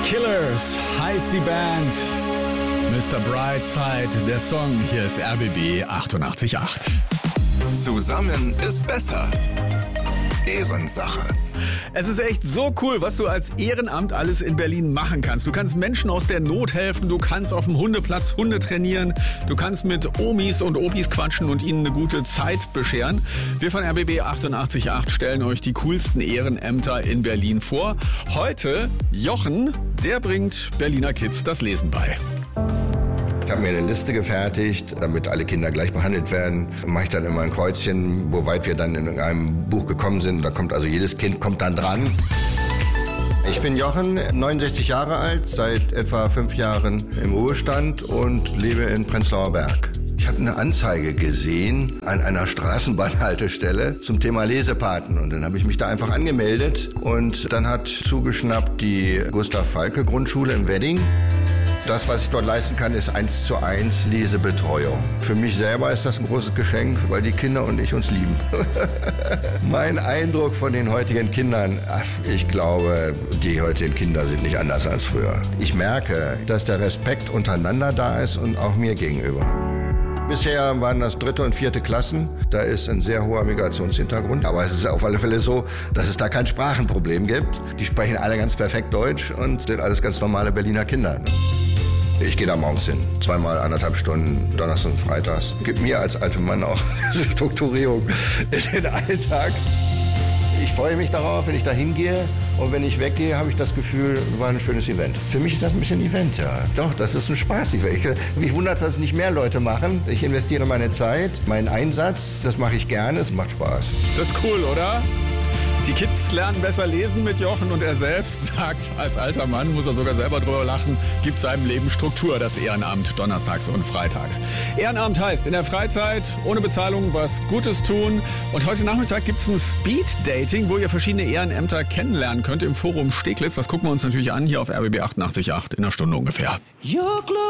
Killers heißt die Band. Mr. Brightside, der Song. Hier ist RBB 88.8. Zusammen ist besser. Ehrensache. Es ist echt so cool, was du als Ehrenamt alles in Berlin machen kannst. Du kannst Menschen aus der Not helfen, du kannst auf dem Hundeplatz Hunde trainieren, du kannst mit Omis und Opis quatschen und ihnen eine gute Zeit bescheren. Wir von RBB 88.8 stellen euch die coolsten Ehrenämter in Berlin vor. Heute Jochen, der bringt Berliner Kids das Lesen bei. Ich habe mir eine Liste gefertigt, damit alle Kinder gleich behandelt werden. Mache ich dann immer ein Kreuzchen, wo weit wir dann in einem Buch gekommen sind. Da kommt also jedes Kind kommt dann dran. Ich bin Jochen, 69 Jahre alt, seit etwa 5 Jahren im Ruhestand und lebe in Prenzlauer Berg. Ich habe eine Anzeige gesehen an einer Straßenbahnhaltestelle zum Thema Lesepaten. Und dann habe ich mich da einfach angemeldet. Und dann hat zugeschnappt die Gustav-Falke-Grundschule im Wedding. Das, was ich dort leisten kann, ist 1:1 Lesebetreuung. Für mich selber ist das ein großes Geschenk, weil die Kinder und ich uns lieben. Mein Eindruck von den heutigen Kindern, ich glaube, die heutigen Kinder sind nicht anders als früher. Ich merke, dass der Respekt untereinander da ist und auch mir gegenüber. Bisher waren das 3. und 4. Klassen. Da ist ein sehr hoher Migrationshintergrund. Aber es ist auf alle Fälle so, dass es da kein Sprachenproblem gibt. Die sprechen alle ganz perfekt Deutsch und sind alles ganz normale Berliner Kinder. Ich gehe da morgens hin, 2-mal 1,5 Stunden, Donnerstags und Freitags. Gibt mir als alter Mann auch Strukturierung in den Alltag. Ich freue mich darauf, wenn ich da hingehe. Und wenn ich weggehe, habe ich das Gefühl, war ein schönes Event. Für mich ist das ein bisschen Event, ja. Doch, das ist ein Spaß. Mich wundert, dass es nicht mehr Leute machen. Ich investiere meine Zeit, meinen Einsatz, das mache ich gerne, es macht Spaß. Das ist cool, oder? Die Kids lernen besser lesen mit Jochen und er selbst sagt, als alter Mann muss er sogar selber drüber lachen, gibt seinem Leben Struktur, das Ehrenamt, donnerstags und freitags. Ehrenamt heißt in der Freizeit ohne Bezahlung was Gutes tun. Und heute Nachmittag gibt es ein Speed-Dating, wo ihr verschiedene Ehrenämter kennenlernen könnt im Forum Steglitz. Das gucken wir uns natürlich an hier auf RBB 88.8 in einer Stunde ungefähr.